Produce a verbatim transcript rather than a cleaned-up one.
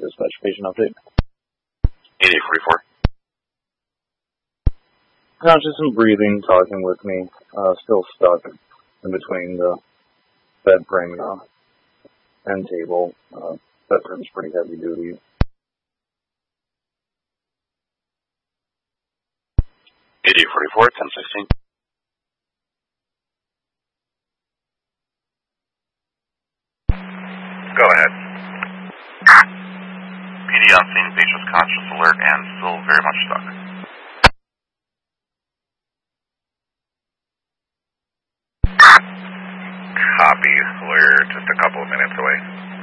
dispatch patient update. eighty-eight forty-four. Conscious and breathing, talking with me, uh, still stuck in between the bed frame uh, and table. Uh, that room's pretty heavy duty. eighty-eight forty-four, ten sixteen. Go ahead. P D on scene, patient's conscious, alert, and still very much stuck. Copy. We're just a couple of minutes away.